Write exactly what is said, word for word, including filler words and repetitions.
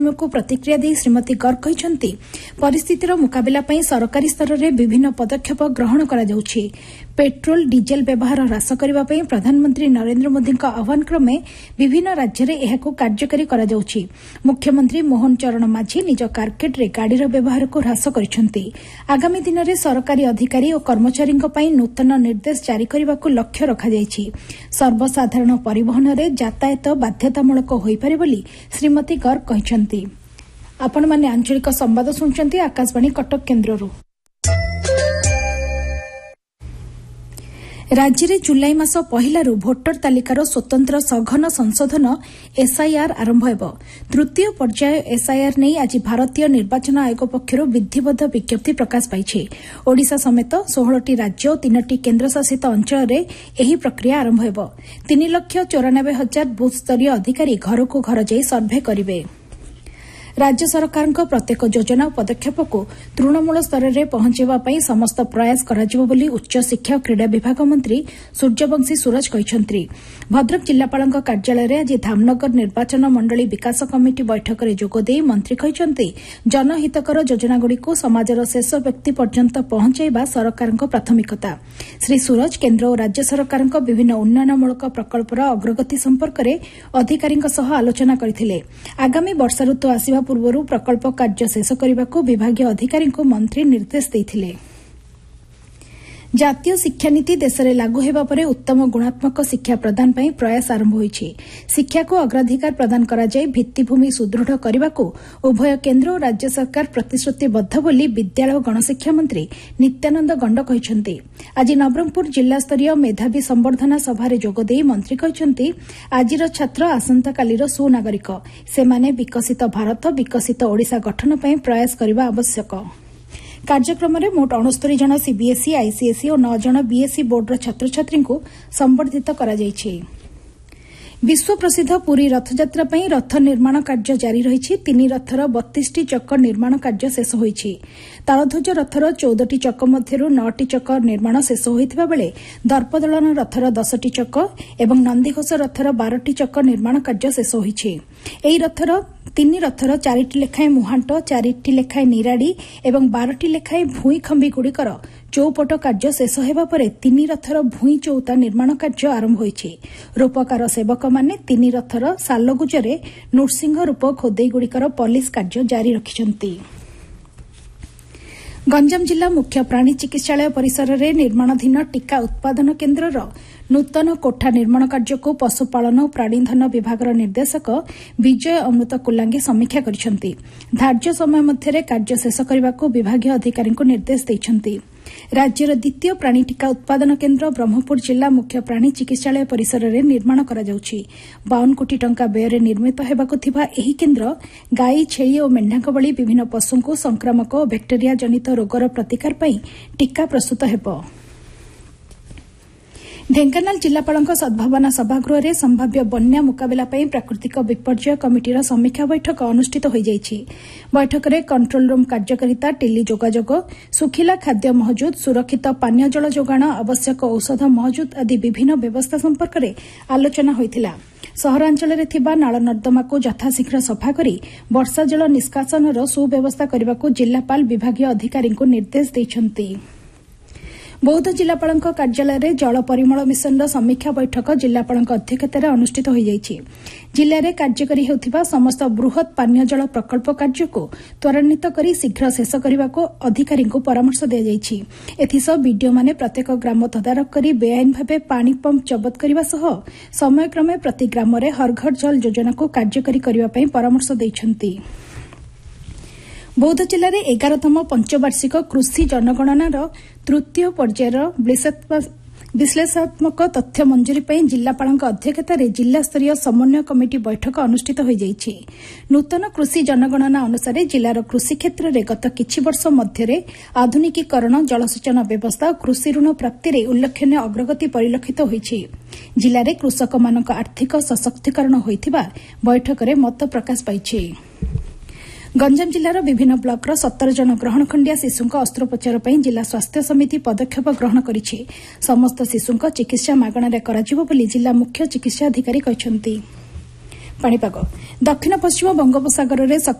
को प्रतिक्रिया दी श्रीमती गर्ग कहते परिस्थितिर मुकाबिला पर सरकारी स्तर में विभिन्न पदक्षेप ग्रहण करा जाउछि। पेट्रोल डीजेल व्यवहार ह्रास करने प्रधानमंत्री नरेंद्र मोदी आह्वान क्रमे विभिन्न राज्य में यह कार्यकारी करा जाउछि। मुख्यमंत्री मोहन चरण माझी निज कारकेट्रे गाड़ीर व्यवहार को ह्रास करिसेंति। आगामी दिन में सरकारी अधिकारी और कर्मचारी नूतन निर्देश जारी करने को लक्ष्य रखाଯାଇଛି। सर्वसाधारण परिवहन में यातायात बाध्यतामूलक होई पारे बोली श्रीमती गर्ग कहते। आपण माने आंचलिक संवाद सुनचंती आकाशवाणी कटक केन्द्ररू। राज्य में जुलाई मास पहिलारू भोटर तालिकार स्वतंत्र सघन संशोधन एसआईआर आरंभ हेब। तृतीय पर्याय एसआईआर नहीं आज भारतीय निर्वाचन आयोग पक्षर विधिबद्ध विज्ञप्ति प्रकाश पाई। ओडिशा समेत षोहलटी राज्य और तीनटी केन्द्रशासित अंचल में यह प्रक्रिया आरंभ हेब। तीन लक्ष चौरानबे हजार बूथ स्तरीय अधिकारी घर को घर जाई सर्भे करिवे। राज्य सरकार प्रत्येक योजना और पदक्षेप को तृणमूल स्तर में पहुंचाई समस्त प्रयास कराजिबो बोली उच्च शिक्षा और क्रीड़ा विभाग मंत्री सूर्यवंशी सूरज कहते। भद्रक जिलापाल कार्यालय में आज धामनगर निर्वाचन मंडली विकास कमिटी बैठक में जोगदे मंत्री कहते जनहितकर योजनागुड़िक समाजर शेष व्यक्ति पर्यंत पहुंचाइबा सरकार प्राथमिकता। श्री सूरज केन्द्र और राज्य सरकार विभिन्न उन्नयनमूलक प्रकल्पर अग्रगति संपर्क में अधिकारी आलोचना करथिले। आगामी वर्षा ऋतु आसिबा पूर्व प्रकल्प कार्य शेष करने को विभागीय अधिकारी को मंत्री निर्देश देथिले। जातीय शिक्षानीति देश में लागू होगा पर उत्तम गुणात्मक शिक्षा प्रदान पर प्रयास आरंभ होइछि। शिक्षा को अग्राधिकार प्रदान करा जाय भित्तिभूमि सुदृढ़ करने को उभय केन्द्र और राज्य सरकार प्रतिश्रुतिबद्ध बोली विद्यालय और गणशिक्षा मंत्री नित्यानंद गंड कहते। आज नवरंगपुर जिला स्तरीय मेधावी संवर्धना सभारे जोगदे मंत्री कहते आजिर छात्र आसंताकालीर सुनागरिक सेमाने विकसित भारत विकसित ओडिशा गठन पर प्रयास करने आवश्यक। कार्यक्रम में मोट अणस्तरी जन सीबीएसई आईसीएसई और नौ जन बीएसई बोर्डर छात्र छात्री को संबर्धित करा जायछि। विश्व प्रसिद्ध पुरी रथयात्रा पर रथ निर्माण कार्य जारी रही। तीन रथर बत्तीस टी चक निर्माण कार्य शेष होइछि। तालध्वज रथर चौदह टी चक मध्यरु नौ टी चक निर्माण शेष होइथिबा बेले दर्पदलन रथर दस टी चक एवं नंदीघोष रथर बारह टी चक निर्माण कार्य शेष होइछि। एही रथर तीन रथर चारिटी लेखाएं मुहांट चारिटी लेखाएं निराड़ी एवं बारटी लेखाएं भूई खंबी गुड़िकर चौपट कार्य शेष होगा पर तीन रथर भूई चौता निर्माण कार्य आरंभ होइछि। रूपकार सेवक माने तीन रथर सालगुजरे नृसिंह रूप खोदेई गुड़िकर पॉलिश कार्य जारी रखिछन्ति। गंजाम जिला मुख्य प्राणी चिकित्सालय परिसर में निर्माणाधीन टीका उत्पादन केन्द्रर नूतन कोठा निर्माण कार्य को पशुपालन और प्राणीधन विभाग निर्देशक विजय अमृत कुलांगी समीक्षा करिसेंति। धार्य समय मध्य कार्य शेष करने को विभागीय अधिकारी को निर्देश देइछन्ति। राज्यर द्वितीय प्राणी टीका उत्पादन केन्द्र ब्रह्मपुर जिला मुख्य प्राणी चिकित्सालय परिसर में निर्माण करा जाउछि। बावन कोटी टंका व्यय निर्मित हेबाकु थिबा एही केन्द्र गाई छेली और मेंढाक भली विभिन्न पशु को संक्रामक और बैक्टेरिया जनित रोगर प्रतिकार पई टीका प्रस्तुत हेबो। ढेंकानाल जिलापाल सद्भावना सभागृह में संभाव्य बन्या मुकाबला पर प्राकृतिक विपर्यय कमिटीर समीक्षा बैठक अनुष्ठित हो जाइछि। बैठक में कंट्रोल रूम कार्यकारिता टेली जोगाजोग सुखिला खाद्य महजूद सुरक्षित पानीय जल जोगाण आवश्यक औषध महजूद आदि विभिन्न व्यवस्था संपर्क में आलोचना होइथिला। सहरांचल में थिबा नाल नर्दमा को यथाशीघ्र सफा करी वर्षा जल निष्कासनर सुव्यवस्था करने को जिलापाल विभागीय अधिकारी को निर्देश देइछन्ति। बौद्ध जिलापाल कार्यालय में जल परिमल मिशन समीक्षा बैठक जिलापाल अध्यक्षतार अनुष्ठित हो जाइछि। जिले में कार्यकारी होथिबा समस्त बृहत पानीय जल प्रकल्प कार्य को त्वरान्वित करी शीघ्र शेष करने को अधिकारी को परामर्श दिया जाइछि। एथिसह बीडीओ माने प्रत्येक ग्राम तदारख करी बेआईन भावे पानी पंप जबत करने सह समयक्रमे प्रति ग्राम में हर घर जल योजना को कार्यकारी करने परामर्श दैछन्ति। बौद्ध जिले में एगारतम पंचवार्षिक कृषि जनगणनार तृतीय पर्यायर विश्लेषणात्मक तथ्य मंजूरी पर जिलापाल अध्यक्षतार जिला स्तरीय समन्वय कमिटी बैठक अनुष्ठित हो जाइछि। नूतन कृषि जनगणना अनुसार जिलार कृषि क्षेत्र में गत किछि वर्ष मध्य आधुनिकीकरण जलसेचन व्यवस्था और कृषि ऋण प्राप्ति में उल्लेखनीय अग्रगति परिलक्षित होइछि। जिले में कृषक आर्थिक सशक्तिकरण होइथिबा बैठक में मत प्रकाश पाइछि। गंजाम जिलार विभिन्न ब्लकर सतर जन ग्रहणखंडिया शिशु अस्त्रोपचार पर जिला स्वास्थ्य समिति पदक्षेप ग्रहण करिछि। समस्त शिशु चिकित्सा मागणारे कराजिबो बोली जिला मुख्य चिकित्सा अधिकारी कहछन्ति। ପାଣିପାଗ ଦକ୍ଷିଣ ପଶ୍ଚିମ ବଙ୍ଗୋପସାଗରରେ